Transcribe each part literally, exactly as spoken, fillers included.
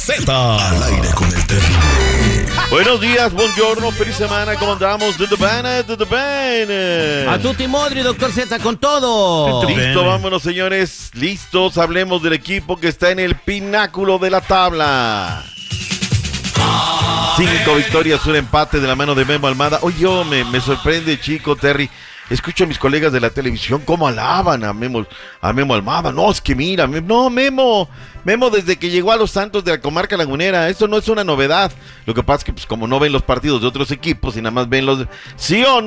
Z al aire con el terrible. Buenos días, buongiorno, feliz semana, ¿cómo andamos? De the band, de the band. A tutti modri, doctor Z, con todo. Listo, vámonos, señores, listos, hablemos del equipo que está en el pináculo de la tabla. Cinco victorias, un empate de la mano de Memo Almada. Oye, oh, me, me sorprende, chico, Terry. Escucho a mis colegas de la televisión cómo alaban a Memo, a Memo Almada. No, es que mira, no, Memo, Memo desde que llegó a los Santos de la comarca lagunera, eso no es una novedad. Lo que pasa es que pues como no ven los partidos de otros equipos y nada más ven los... ¿Sí o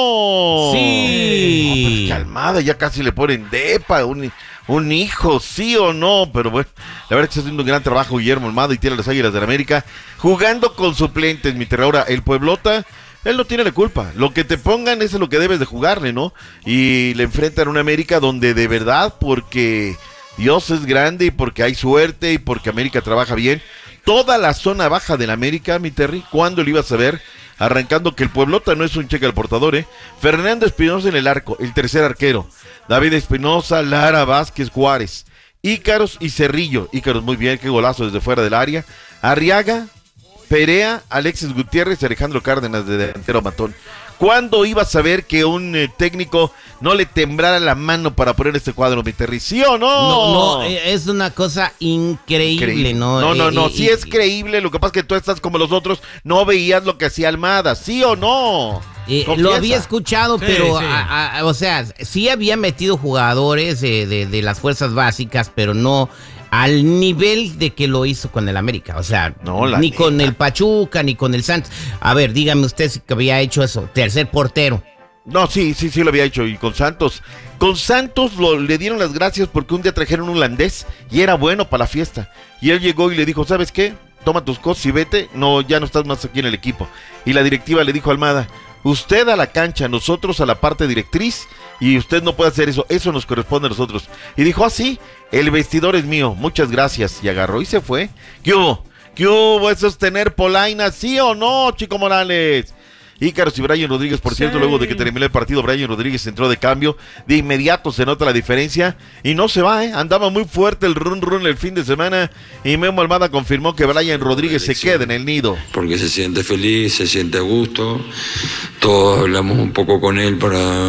no? Sí. No, pero es que Almada ya casi le ponen depa, un, un hijo, ¿sí o no? Pero bueno, la verdad es que está haciendo un gran trabajo Guillermo Almada y tiene a las Águilas del América jugando con suplentes, mi terra. Ahora, el Pueblota... Él no tiene la culpa, lo que te pongan es lo que debes de jugarle, ¿no? Y le enfrentan a una América donde de verdad, porque Dios es grande y porque hay suerte y porque América trabaja bien, toda la zona baja de la América, mi Terry, ¿cuándo lo ibas a ver? Arrancando que el Pueblota no es un cheque al portador, ¿eh? Fernando Espinosa en el arco, el tercer arquero, David Espinosa, Lara, Vázquez, Juárez, Ícaros y Cerrillo, Ícaros muy bien, qué golazo desde fuera del área, Arriaga, Perea, Alexis Gutiérrez y Alejandro Cárdenas de delantero matón. ¿Cuándo ibas a ver que un eh, técnico no le temblara la mano para poner este cuadro, mi Terry? ¿Sí o no? No, no, es una cosa increíble, Increíble. ¿no? No, no, Eh, no, eh, sí eh, es creíble, lo que pasa es que tú estás como los otros, no veías lo que hacía Almada, ¿sí o no? Eh, lo Confiesa. había escuchado, Sí, pero, sí. a- a- o sea, sí había metido jugadores eh, de, de las fuerzas básicas, pero no al nivel de que lo hizo con el América. O sea, No, la ni neta. con el Pachuca, ni con el Santos. A ver, dígame usted si que había hecho eso. Tercer portero. No, sí, sí, sí lo había hecho. Y con Santos, con Santos lo, le dieron las gracias porque un día trajeron un holandés y era bueno para la fiesta. Y él llegó y le dijo, ¿sabes qué? Toma tus cosas y vete. No, ya no estás más aquí en el equipo. Y la directiva le dijo a Almada, usted a la cancha, nosotros a la parte directriz, y usted no puede hacer eso, eso nos corresponde a nosotros. Y dijo, ah, sí, el vestidor es mío, muchas gracias. Y agarró y se fue. ¿Qué hubo? ¿Qué hubo? ¿Eso es tener polaina? ¿Sí o no, Chico Morales? Ícaros y Brian Rodríguez, por cierto, Sí. luego de que terminó el partido, Brian Rodríguez entró de cambio, de inmediato se nota la diferencia, y no se va, ¿eh? Andaba muy fuerte el run run el fin de semana, y Memo Almada confirmó que Brian Rodríguez se queda en el nido. Porque se siente feliz, se siente a gusto. Todos hablamos un poco con él para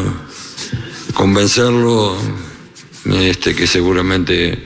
convencerlo, este, que seguramente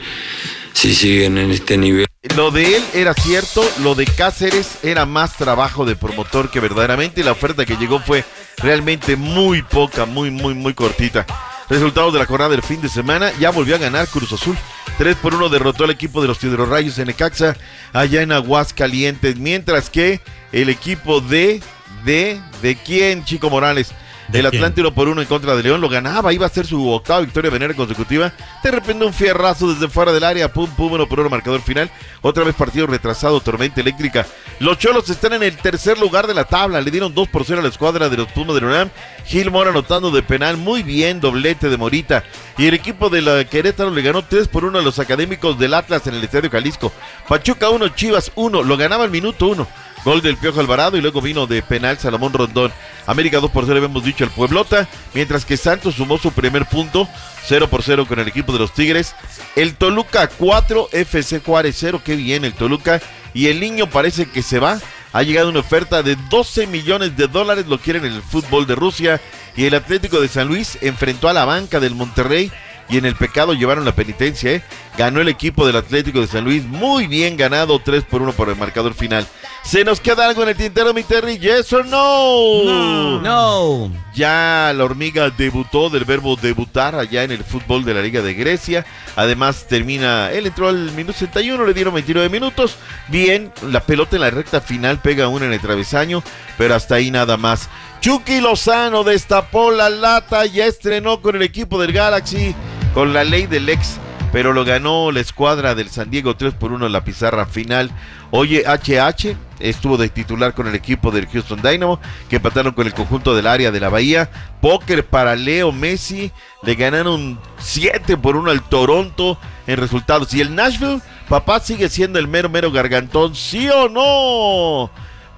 si siguen en este nivel. Lo de él era cierto, lo de Cáceres era más trabajo de promotor que verdaderamente, y la oferta que llegó fue realmente muy poca, muy, muy, muy cortita. Resultados de la jornada del fin de semana, ya volvió a ganar Cruz Azul. tres por uno derrotó al equipo de los Rayos en Necaxa, allá en Aguascalientes, mientras que el equipo de, de, ¿de quién, Chico Morales? El Atlante uno por uno en contra de León, lo ganaba, iba a ser su octava victoria de manera consecutiva. De repente un fierrazo desde fuera del área, pum, pum, uno por uno marcador final. Otra vez partido retrasado, tormenta eléctrica. Los Cholos están en el tercer lugar de la tabla, le dieron dos por cero a la escuadra de los Pumas de León. Gil Mora anotando de penal, muy bien, doblete de Morita. Y el equipo de la Querétaro le ganó tres por uno a los académicos del Atlas en el Estadio Jalisco. Pachuca uno, Chivas uno, lo ganaba al minuto uno. Gol del Piojo Alvarado y luego vino de penal Salomón Rondón. América dos por cero, habíamos dicho, el Pueblota, mientras que Santos sumó su primer punto, cero por cero con el equipo de los Tigres. El Toluca cuatro, F C Juárez cero, qué bien el Toluca. Y el Niño parece que se va. Ha llegado una oferta de doce millones de dólares, lo quieren en el fútbol de Rusia. Y el Atlético de San Luis enfrentó a la banca del Monterrey y en el pecado llevaron la penitencia, ¿eh? Ganó el equipo del Atlético de San Luis, muy bien ganado, tres por uno por el marcador final. ¿Se nos queda algo en el tintero, mi Terry? ¿Yes or no? No. No. Ya la hormiga debutó, del verbo debutar, allá en el fútbol de la Liga de Grecia. Además termina, él entró al minuto sesenta y uno, le dieron veintinueve minutos. Bien, la pelota en la recta final pega una en el travesaño, pero hasta ahí nada más. Chucky Lozano destapó la lata, ya estrenó con el equipo del Galaxy, con la ley del ex, pero lo ganó la escuadra del San Diego tres por uno en la pizarra final. Oye, H H estuvo de titular con el equipo del Houston Dynamo, que empataron con el conjunto del área de la Bahía. Póker para Leo Messi, le ganaron siete por uno al Toronto en resultados. Y el Nashville, papá, sigue siendo el mero mero gargantón, ¿sí o no?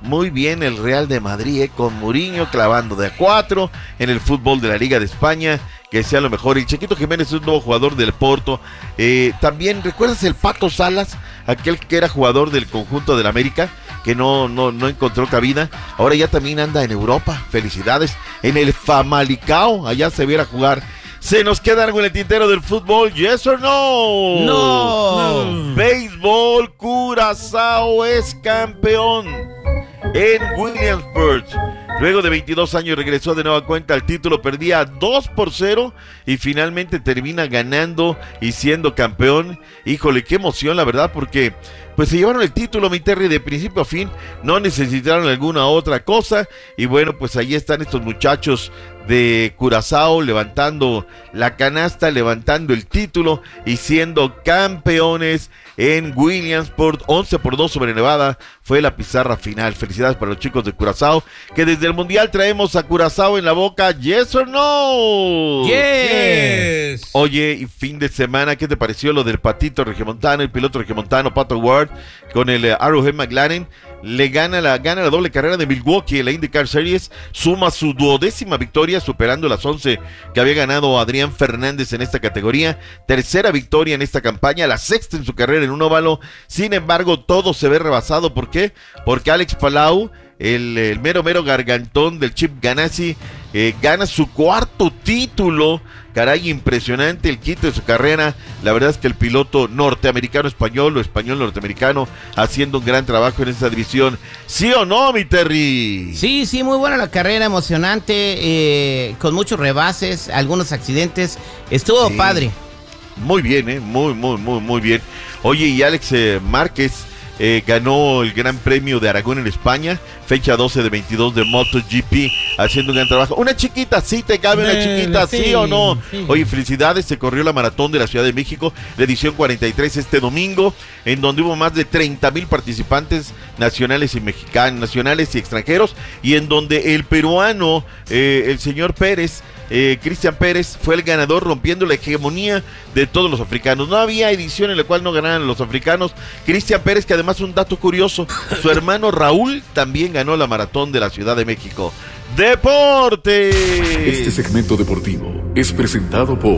muy bien el Real de Madrid, eh, con Mourinho clavando de a cuatro en el fútbol de la Liga de España, que sea lo mejor. Y Chiquito Jiménez es un nuevo jugador del Porto. Eh, también, ¿recuerdas el Pato Salas? Aquel que era jugador del conjunto del América, que no, no, no encontró cabida. Ahora ya también anda en Europa. Felicidades. En el Famalicao, allá se viera jugar. ¿Se nos queda algo en el tintero del fútbol? ¿Yes or no? No. no. Béisbol, Curazao es campeón en Williamsburg. Luego de veintidós años regresó de nueva cuenta al título, perdía dos por cero y finalmente termina ganando y siendo campeón. Híjole, qué emoción la verdad, porque pues se llevaron el título, mi Terry, de principio a fin, no necesitaron alguna otra cosa y bueno, pues ahí están estos muchachos de Curazao levantando la canasta, levantando el título y siendo campeones en Williamsport. Once por dos sobre Nevada fue la pizarra final. Felicidades para los chicos de Curazao, que desde el Mundial traemos a Curazao en la boca. ¿Yes or no? Yes. Oye, y fin de semana, ¿qué te pareció lo del patito regiomontano, el piloto regiomontano Pato Ward con el uh, Arrowhead McLaren? Le gana la, gana la doble carrera de Milwaukee en la IndyCar Series, suma su duodécima victoria, superando las once que había ganado Adrián Fernández en esta categoría. Tercera victoria en esta campaña, la sexta en su carrera en un óvalo. Sin embargo, todo se ve rebasado. ¿Por qué? Porque Alex Palau, el, el mero mero gargantón del Chip Ganassi, eh, gana su cuarto título. Caray, impresionante el quito de su carrera. La verdad es que el piloto norteamericano-español o español-norteamericano haciendo un gran trabajo en esta división. ¿Sí o no, mi Terry? Sí, sí, muy buena la carrera, emocionante, eh, con muchos rebases, algunos accidentes. Estuvo sí. padre. Muy bien, eh, muy, muy, muy, muy bien. Oye, y Alex eh, Márquez eh, ganó el Gran Premio de Aragón en España, fecha doce de veintidós de MotoGP, haciendo un gran trabajo. Una chiquita, sí te cabe una chiquita, sí, sí o no. Sí. Oye, felicidades, se corrió la maratón de la Ciudad de México, la edición cuarenta y tres este domingo, en donde hubo más de treinta mil participantes nacionales y mexicanos, nacionales y extranjeros, y en donde el peruano, eh, el señor Pérez, Eh, Cristian Pérez, fue el ganador, rompiendo la hegemonía de todos los africanos. No había edición en la cual no ganaran los africanos. Cristian Pérez, que además, un dato curioso, su hermano Raúl también ganó la maratón de la Ciudad de México. ¡Deporte! Este segmento deportivo es presentado por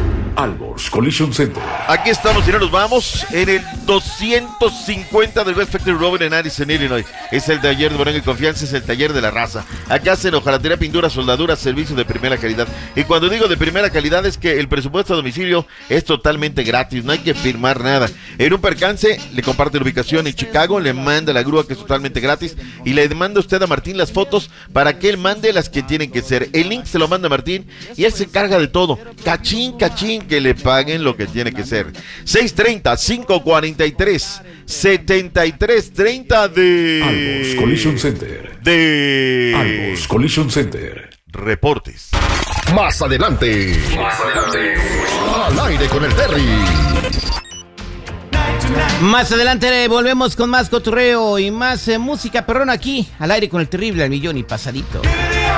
Alborz Collision Center. Aquí estamos y no nos vamos en el doscientos cincuenta del West Factory Road en Addison, Illinois. Es el taller de Moreno y Confianza, es el taller de la raza. Acá hacen hojalatería, pintura, soldadura, servicios de primera calidad. Y cuando digo de primera calidad es que el presupuesto a domicilio es totalmente gratis, no hay que firmar nada. En un percance le comparte la ubicación en Chicago, le manda la grúa, que es totalmente gratis, y le manda usted a Martín las fotos para que él mande las que tienen que ser. El link se lo manda a Martín y él se encarga de todo. Cachín, cachín, que le paguen lo que tiene que ser. seis treinta, cinco cuarenta y tres, setenta y tres treinta de Alborz Collision Center. De Alborz Collision Center. Reportes. Más adelante. Más adelante. Al aire con el Terry. Más adelante volvemos con más cotorreo y más eh, música perrona aquí, al aire con el terrible al millón y pasadito.